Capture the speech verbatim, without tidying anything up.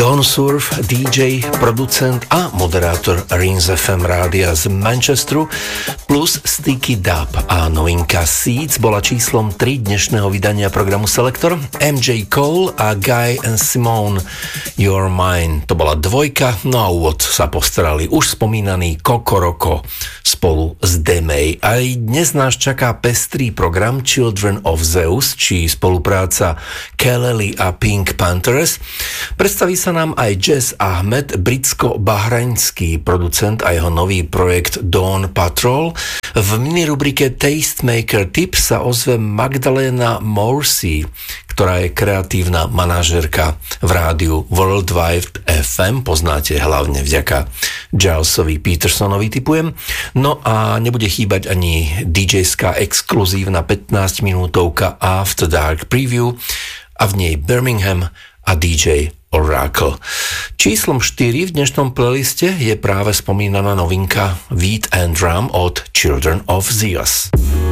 Don Surf, dý džej, producent a moderátor Rinse ef em rádia z Manchesteru, plus Sticky Dub a novinka Seeds bola číslom tri dnešného vydania programu Selektor. em džej Cole a Guy and Simone You're Mine, to bola dvojka, no a úvod sa postarali už spomínaný Kokoroko spolu s Demej. Aj dnes nás čaká pestrý program Children of Zeus, či spolupráca Kelly a Pink Panthers. Predstaví sa nám aj Jazz Ahmed, britsko-bahrajnský producent a jeho nový projekt Dawn Patrol. V minirubrike Tastemaker Tips sa ozve Magdalena Morsi, ktorá je kreatívna manažérka v rádiu Worldwide ef em, poznáte hlavne vďaka Gilesovi Petersonovi, typujem. No a nebude chýbať ani dý džejská exkluzívna pätnásťminútovka After Dark Preview a v nej Birmingham a dý džej Oracle. Číslom štyri v dnešnom playliste je práve spomínaná novinka Beat and Drum od Children of Zeus.